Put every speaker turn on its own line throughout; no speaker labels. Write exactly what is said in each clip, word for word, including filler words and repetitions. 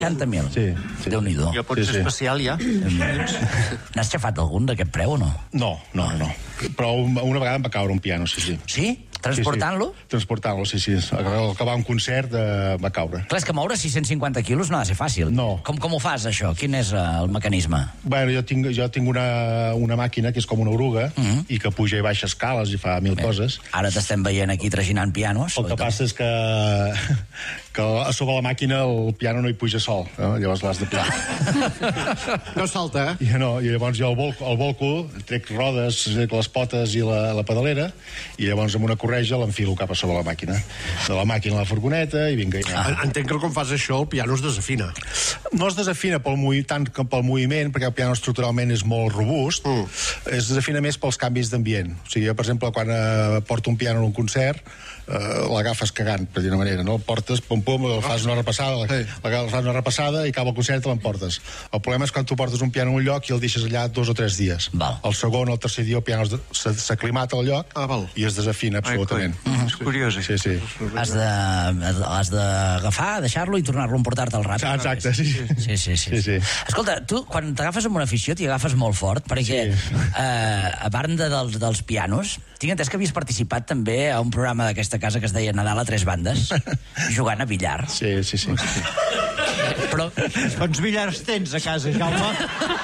seixanta mil.
Sí, sí.
Déu-n'hi-do.
Ja pots ser especial, ja.
N'has xafat algun d'aquest preu o no?
No, no, no. Però una vegada em va caure un piano, sí, sí.
Sí? Transportant-lo?
Sí, sí. Transportant-lo, sí, sí. Al acabar un concert eh, va caure.
Clar, és que moure sis-cents cinquanta quilos no ha de ser fàcil.
No.
Com, com ho fas, això? Quin és uh, el mecanisme?
Bueno, jo tinc, jo tinc una, una màquina que és com una oruga uh -huh. i que puja i baixa escales i fa mil Bé, coses.
Ara t'estem veient aquí traginant pianos.
El que passa és que, que a sobre la màquina el piano no hi puja sol. No? Llavors l'has de pujar.
No salta, eh?
I, no, i llavors jo el volco, el volco trec rodes, trec les potes i la, la pedalera, i llavors amb una correja l'enfilo cap a sobre la màquina. De la màquina a la furgoneta i vinga.
Ah. Entenc que com fas això el piano es desafina.
No es desafina pel movi, tant com pel moviment, perquè el piano estructuralment és molt robust, mm. es desafina més pels canvis d'ambient. O sigui, jo, per exemple, quan eh, porto un piano en un concert, eh, l'agafes cagant, per dir una manera, no? El portes, pum, pum, el fas una repassada, la, sí. la fas una repassada i acaba el concert i te l'emportes. El problema és quan tu portes un piano a un lloc i el deixes allà dos o tres dies.
Val.
El segon o el tercer dia el piano s'aclimata al lloc
ah, val.
i es desafina absolutament.
Ai, mm -hmm. És curiós,
sí, sí.
Has de, has d'agafar, deixar-lo i tornar-lo a emportar-te al ràpid.
Exacte, sí.
Sí, sí, sí.
sí, sí.
Escolta, tu, quan t'agafes amb una afició, t'hi agafes molt fort, perquè, sí. eh, a part de, dels, dels pianos, tinc entès que havies participat també a un programa d'aquesta casa que es deia Nadal a tres bandes, jugant a billar.
Sí, sí, sí.
Però...
Quants billars tens a casa, Jaume?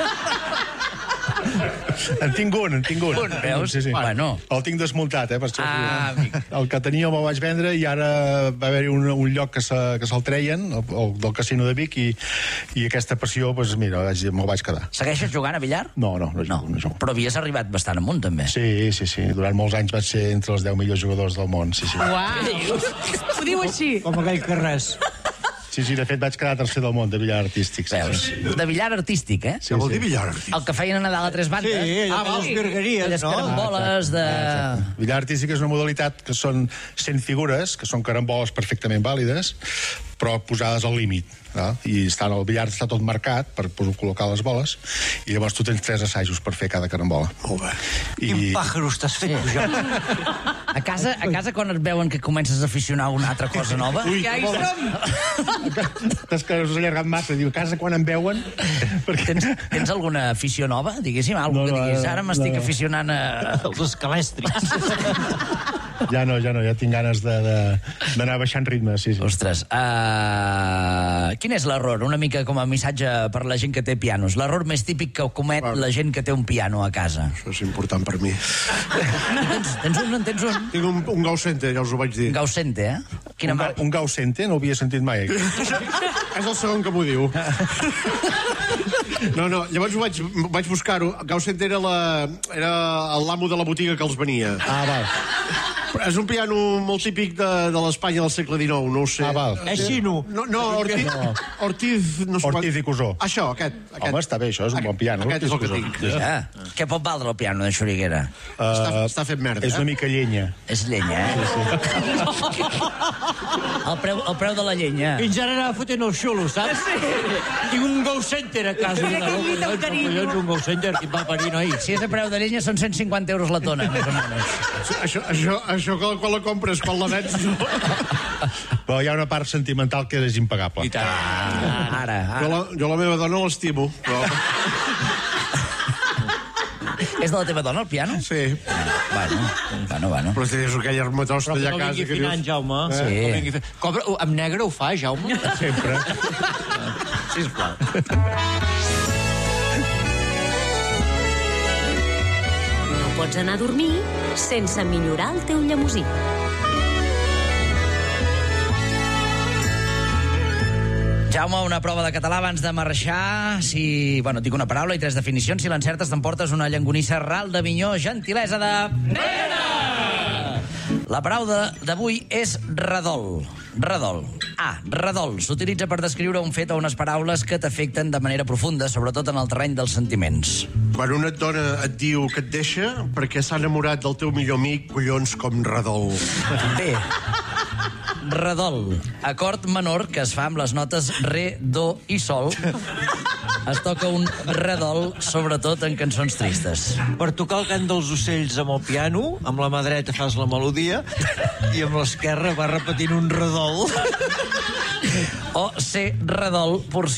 En tinc un, en tinc un.
Un, veus?
Sí, sí.
Bueno.
El tinc desmuntat, eh? Per això,
ah,
el que tenia me'l vaig vendre i ara va haver-hi un, un lloc que se'l se, treien, el, el del casino de Vic, i, i aquesta passió, doncs mira, me'l vaig quedar.
Segueixes jugant a billar?
No, no, no,
no.
no, no.
Però havies arribat bastant amunt, també.
Sí, sí, sí. Durant molts anys vaig ser entre els deu millors jugadors del món, sí, sí.
Uau! Ho diu així?
Com aquell que res.
Sí, sí, de fet vaig quedar tercer del món de billar artístic. Sí,
Veus?
sí.
De billar artístic, eh?
Sí, què vol dir billar artístic?
El que feien a Nadal a tres bandes.
Sí,
ah,
les virgueries,
les
no?
caramboles de...
Ah, billar artístic és una modalitat que són cent figures, que són caramboles perfectament vàlides, però posades al límit. No? I estan, el billar està tot marcat per col·locar les boles, i llavors tu tens tres assajos per fer cada carambola.
Molt bé.
I...
Quin pàjaro estàs fent, sí. Jo?
A casa, a casa, quan et veuen que comences a aficionar a una altra cosa nova...
Ui, ja hi som!
És que us ha allargat massa. Diu, a casa quan em veuen...
Perquè... Tens, tens alguna afició nova, diguéssim? Algú no, no, que diguis, ara m'estic no. aficionant a...
Els escalèstrics.
Ja no, ja no, ja tinc ganes d'anar baixant ritme, sí, sí.
Ostres, uh, quin és l'error? Una mica com a missatge per la gent que té pianos. L'error més típic que comet ah. la gent que té un piano a casa.
Això és important per mi.
Tens, tens un, en tens un?
Tinc un, un Gaucente, ja us ho vaig dir.
Un Gaucente, eh? Quina
un, ga, un Gaucente? No ho havia sentit mai.
És el segon que m'ho diu. No, no, llavors ho vaig, vaig buscar-ho. Gaucente era la, era l'amo de la botiga que els venia.
Ah, val.
És un piano molt típic de, de l'Espanya del segle dinou, no ho sé.
Ah, val.
És xino.
No, no, Ortiz... No. Ortiz, no sé
Ortiz i Cusó.
Això, aquest, aquest.
Home, està bé, això és un bon piano.
Aquest és el que tinc.
Ja. Què pot valdre el piano de Xuriguera?
Uh,
està, està fet merda,
És una
eh?
mica llenya.
És llenya, eh? Sí, sí. El, preu, el preu de la llenya.
Fins ara anava fotent el xulo, saps? Sí. Tinc un Go Center a casa.
Mira que llit amb carinyo.
Un Go Center que va parir, noi.
Si és a preu de llenya, són cent cinquanta euros la tona, més o menys.
Això, això, això que quan la compres, quan la vens... No.
Però hi ha una part sentimental que és impagable.
I tant. Ah, ara, ara.
Jo, la, jo la meva dona l'estimo, però...
És de la teva dona, el piano?
Sí.
Bueno, bueno, bueno.
Però si és aquell armatost allà a casa...
Però que no vingui finant, Jaume.
Eh? Sí.
No vingui finant. Cobra, amb negre ho fa, Jaume?
Sempre.
Sisplau.
No pots anar a dormir sense millorar el teu llemosí.
Jaume, una prova de català abans de marxar. Si, bueno, dic una paraula i tres definicions. Si l'encertes, t'emportes una llangonissa ral de minyó, gentilesa de... Nena! La paraula d'avui és redol. Redol. A. Redol. S'utilitza per descriure un fet o unes paraules que t'afecten de manera profunda, sobretot en el terreny dels sentiments.
Quan una et dona et diu que et deixa perquè s'ha enamorat del teu millor amic, collons com redol.
B. redol. Acord menor que es fa amb les notes re, do i sol. Es toca un redol, sobretot en cançons tristes.
Per tocar el cant dels ocells amb el piano, amb la mà dreta fas la melodia i amb l'esquerra vas repetint un redol.
O ser redol, por